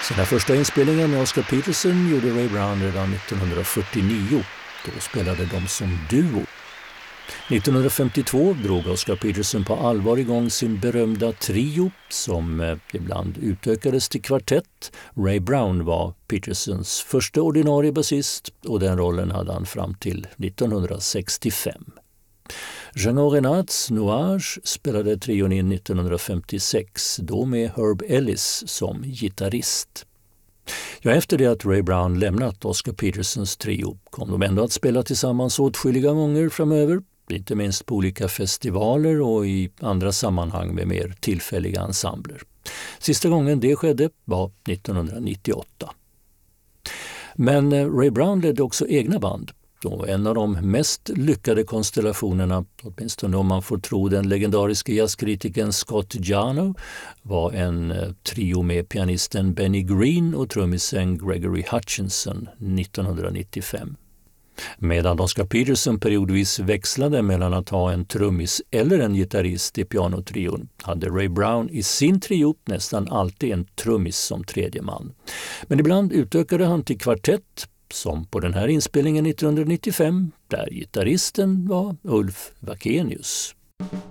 Sina första inspelningar med Oscar Peterson gjorde Ray Brown redan 1949. Då spelade de som duo. 1952 drog Oscar Peterson på allvar igång sin berömda trio som ibland utökades till kvartett. Ray Brown var Petersons första ordinarie basist och den rollen hade han fram till 1965. Jean Renats Nuage spelade trion in 1956, då med Herb Ellis som gitarrist. Ja, efter det att Ray Brown lämnat Oscar Petersons trio kom de ändå att spela tillsammans åtskilliga gånger framöver, inte minst på olika festivaler och i andra sammanhang med mer tillfälliga ensembler. Sista gången det skedde var 1998. Men Ray Brown ledde också egna band. Och en av de mest lyckade konstellationerna, åtminstone om man får tro den legendariske jazzkritiken Scott Jano, var en trio med pianisten Benny Green och trummisen Gregory Hutchinson 1995. Medan Oscar Peterson periodvis växlade mellan att ha en trummis eller en gitarrist i pianotrion hade Ray Brown i sin trio nästan alltid en trummis som tredje man. Men ibland utökade han till kvartett, som på den här inspelningen 1995, där gitarristen var Ulf Wakenius.